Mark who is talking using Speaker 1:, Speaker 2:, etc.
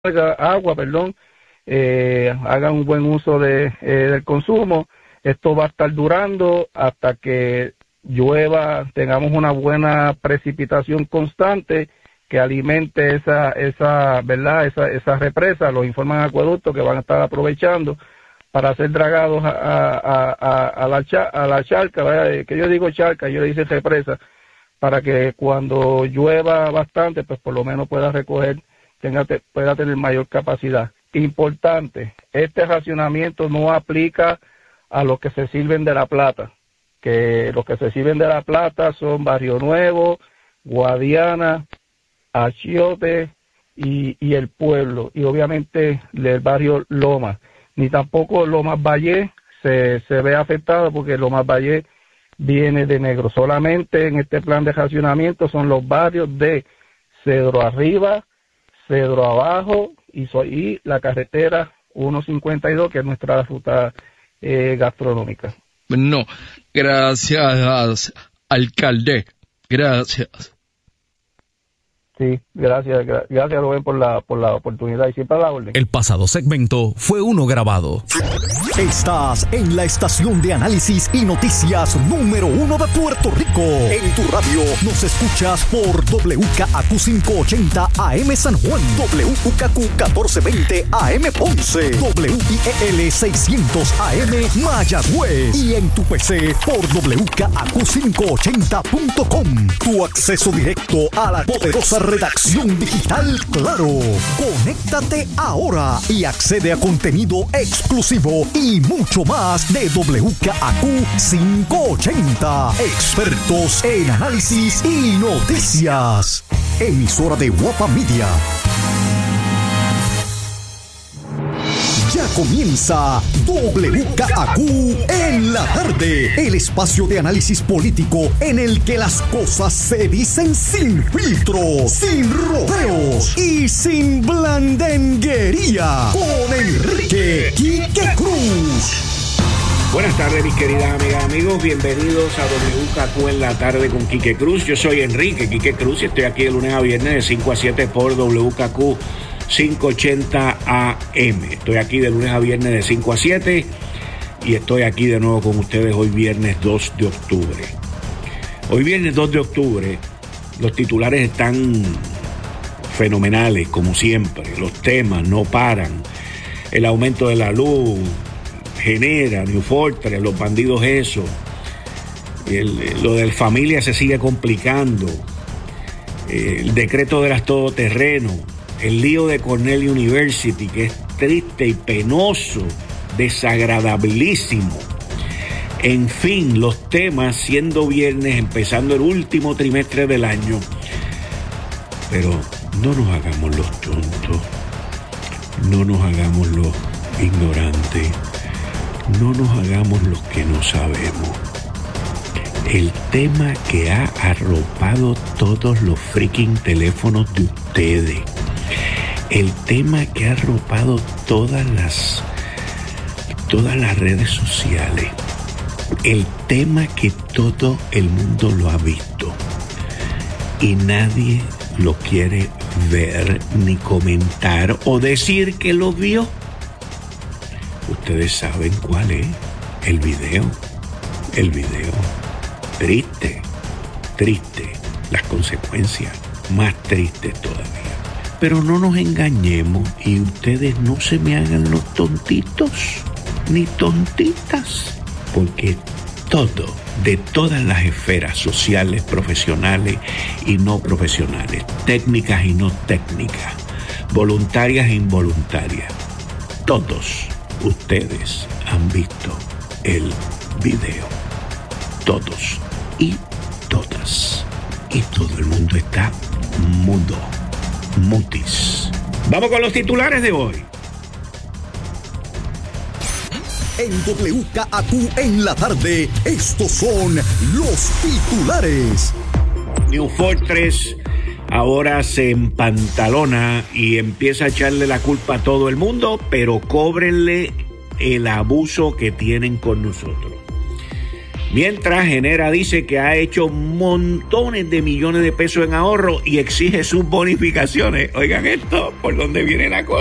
Speaker 1: agua, hagan un buen uso del consumo. Esto va a estar durando hasta que llueva, tengamos una buena precipitación constante que alimente esa represa. Los informan acueductos que van a estar aprovechando para ser dragados a la charca, ¿verdad? Que yo digo charca, yo le dice represa, para que cuando llueva bastante, pues por lo menos pueda recoger, pueda tener mayor capacidad. Importante, este racionamiento no aplica a los que se sirven de La Plata, que los que se sirven de La Plata son Barrio Nuevo, Guadiana, Achiote y el pueblo, y obviamente el barrio Lomas, ni tampoco Lomas Valle se ve afectado porque Lomas Valle viene de negro. Solamente en este plan de racionamiento son los barrios de Cedro Arriba, Cedro Abajo y la carretera 152, que es nuestra ruta gastronómica.
Speaker 2: No, gracias, alcalde. Gracias.
Speaker 1: Sí, gracias Rubén por la oportunidad y siempre a la orden.
Speaker 3: El pasado segmento fue uno grabado. Estás en la estación de análisis y noticias número 1 de Puerto Rico. En tu radio nos escuchas por WKAQ 580 AM San Juan, WKQ 1420 AM Ponce, WIEL 600 AM Mayagüez y en tu PC por WKAQ580.com. Tu acceso directo a la poderosa redacción digital Claro. Conéctate ahora y accede a contenido exclusivo y mucho más de WKAQ 580. Expertos en análisis y noticias. Emisora de Guapa Media. Ya comienza WKAQ en la tarde, el espacio de análisis político en el que las cosas se dicen sin filtros, sin rodeos y sin blandenguería. Con Enrique Quique Cruz.
Speaker 4: Buenas tardes, mis queridas amigas, amigos. Bienvenidos a WKAQ en la tarde con Quique Cruz. Yo soy Enrique Quique Cruz y estoy aquí de lunes a viernes de 5 a 7 por WKAQ 580 AM. Estoy aquí de lunes a viernes de 5 a 7 y estoy aquí de nuevo con ustedes hoy viernes 2 de octubre. Hoy viernes 2 de octubre los titulares están fenomenales como siempre. Los temas no paran. El aumento de la luz genera New Fortress, los bandidos eso. Lo de la familia se sigue complicando. El decreto de las todoterrenos. El lío de Cornell University, que es triste y penoso, desagradabilísimo. En fin, los temas, siendo viernes, empezando el último trimestre del año. Pero no nos hagamos los tontos, no nos hagamos los ignorantes, no nos hagamos los que no sabemos. El tema que ha arropado todos los freaking teléfonos de ustedes. El tema que ha arropado todas las redes sociales. El tema que todo el mundo lo ha visto. Y nadie lo quiere ver, ni comentar, o decir que lo vio. Ustedes saben cuál es. El video. Triste. Las consecuencias más tristes todavía. Pero no nos engañemos y ustedes no se me hagan los tontitos ni tontitas, porque todo, de todas las esferas sociales, profesionales y no profesionales, técnicas y no técnicas, voluntarias e involuntarias, todos ustedes han visto el video. Todos y todas. Y todo el mundo está mudo. Mutis. Vamos con los titulares de hoy.
Speaker 3: En WKAQ en la tarde, estos son los titulares.
Speaker 4: New Fortress ahora se empantalona y empieza a echarle la culpa a todo el mundo, pero cóbrenle el abuso que tienen con nosotros. Mientras Genera dice que ha hecho montones de millones de pesos en ahorro y exige sus bonificaciones. Oigan esto, ¿por dónde viene la cosa?